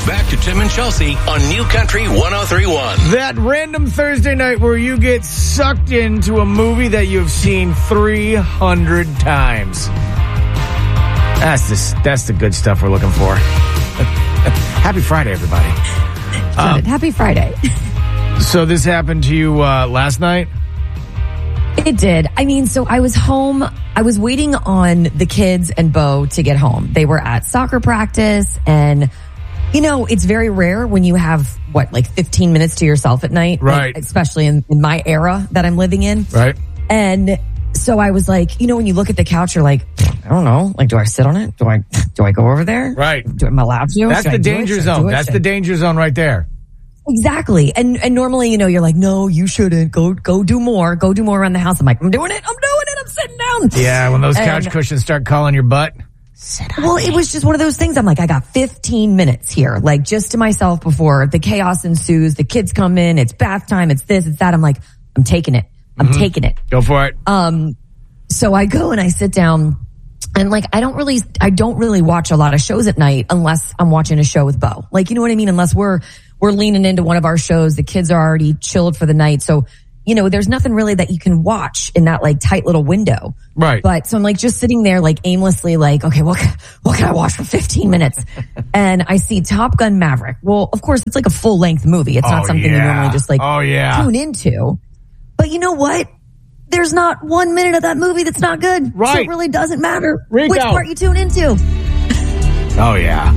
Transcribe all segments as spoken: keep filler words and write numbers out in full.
Back to Tim and Chelsea on New Country one oh three point one. That random Thursday night where you get sucked into a movie that you've seen three hundred times. That's the, that's the good stuff we're looking for. Happy Friday, everybody. Um, Happy Friday. So this happened to you uh, last night? It did. I mean, so I was home. I was waiting on the kids and Bo to get home. They were at soccer practice, and, you know, it's very rare when you have, what, like fifteen minutes to yourself at night? Right. Like, especially in, in my era that I'm living in. Right. And so I was like, you know, when you look at the couch, you're like, I don't know. Like, do I sit on it? Do I do I go over there? Right. Do, am I allowed to? That's Should the I do danger it? zone. Should That's Should the danger zone right there. Exactly. And and normally, you know, you're like, no, you shouldn't. Go go do more. Go do more around the house. I'm like, I'm doing it. I'm doing it. I'm sitting down. Yeah, when those couch and, cushions start calling your butt. Sit on well, me. It was just one of those things. I'm like, I got fifteen minutes here, like just to myself before the chaos ensues. The kids come in. It's bath time. It's this, it's that. I'm like, I'm taking it. I'm mm-hmm. taking it. Go for it. Um, so I go and I sit down. And like, I don't really, I don't really watch a lot of shows at night unless I'm watching a show with Bo. Like, you know what I mean? Unless we're, we're leaning into one of our shows. The kids are already chilled for the night. So, you know, there's nothing really that you can watch in that like tight little window. Right. But so I'm like just sitting there like aimlessly like, okay, what, what can I watch for fifteen minutes? And I see Top Gun Maverick. Well, of course, it's like a full length movie. It's oh, not something yeah. you normally just like oh, yeah. tune into. But you know what? There's not one minute of that movie that's not good. Right. So it really doesn't matter Rico. which part you tune into. Oh, yeah.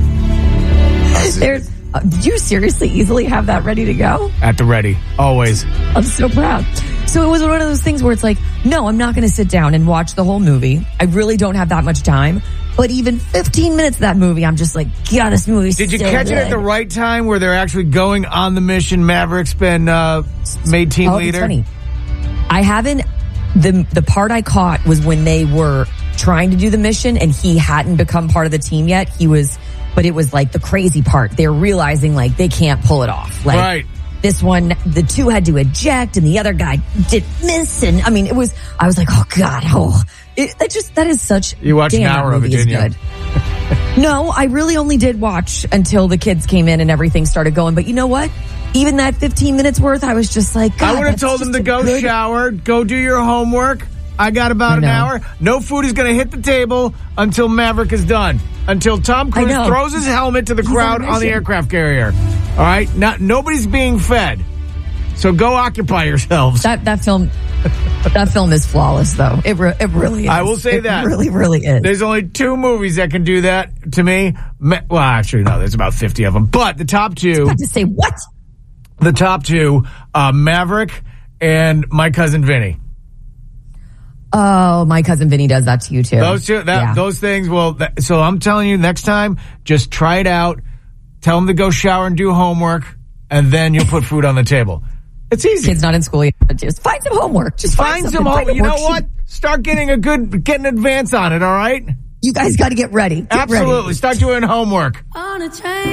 There's, uh, did you seriously easily have that ready to go? At the ready. Always. I'm so proud. So it was one of those things where it's like, no, I'm not going to sit down and watch the whole movie. I really don't have that much time. But even fifteen minutes of that movie, I'm just like, God, this movie's Did you so catch good. it at the right time where they're actually going on the mission? Maverick's been uh, made team oh, leader? It's funny. I haven't. The the part I caught was when they were trying to do the mission and he hadn't become part of the team yet. He was, but it was like the crazy part. They're realizing like they can't pull it off. Like right. This one, the two had to eject and the other guy did miss. And I mean, it was, I was like, oh God, oh, it, that just, that is such, you watched damn, an hour of it, didn't you? Good. No, I really only did watch until the kids came in and everything started going. But you know what? Even that fifteen minutes worth, I was just like, God, I would have told them to go good... shower, go do your homework. I got about an hour. No food is going to hit the table until Maverick is done. Until Tom Cruise throws his helmet to the He's crowd on, on the aircraft carrier. All right? Not, nobody's being fed. So go occupy yourselves. That that film, that film is flawless, though. It re- it really is. I will say it that. It really, really is. There's only two movies that can do that to me. Well, actually, no, there's about fifty of them. But the top two. I was about to say, what? The top two, uh, Maverick and My Cousin Vinny. Oh, My Cousin Vinny does that to you, too. Those two, that, yeah. those things, well, that, so I'm telling you, next time, just try it out. Tell them to go shower and do homework, and then you'll put food on the table. It's easy. Kid's not in school yet. Just find some homework. Just find, find some homework. You know what? Start getting a good, get an advance on it, all right? You guys got to get ready. Get Absolutely. Ready. Start doing homework. On a train.